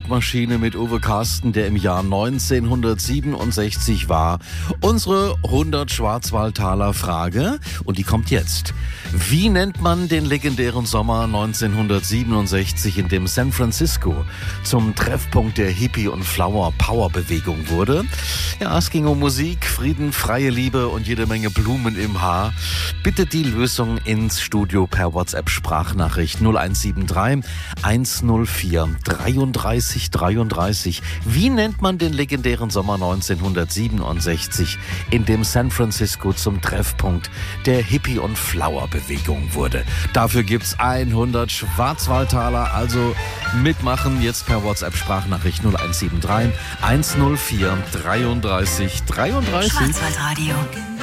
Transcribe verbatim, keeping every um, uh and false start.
Zeitmaschine mit Uwe Carsten, der im Jahr neunzehnhundertsiebenundsechzig war. Unsere hundert Schwarzwaldtaler Frage, und die kommt jetzt. Wie nennt man den legendären Sommer neunzehnhundertsiebenundsechzig, in dem San Francisco zum Treffpunkt der Hippie- und Flower-Power-Bewegung wurde? Ja, es ging um Musik, Frieden, freie Liebe und jede Menge Blumen im Haar. Bitte die Lösung ins Studio per WhatsApp-Sprachnachricht null eins sieben drei eins null vier dreiunddreißig dreiunddreißig. Wie nennt man den legendären Sommer neunzehnhundertsiebenundsechzig, in dem San Francisco zum Treffpunkt der Hippie- und Flower-Bewegung wurde? Dafür gibt's hundert Schwarzwaldtaler, also mitmachen jetzt per WhatsApp-Sprachnachricht null eins sieben drei eins null vier dreiunddreißig dreiunddreißig. Schwarzwaldradio.